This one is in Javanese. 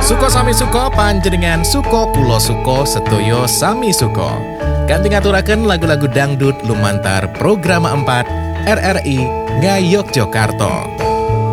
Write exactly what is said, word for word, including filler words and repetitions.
Suko sami suko panjenengan suko kulo suko sedoyo sami suko. Kanthi ngaturaken lagu-lagu dangdut lumantar program empat R R I Ngayogyakarta.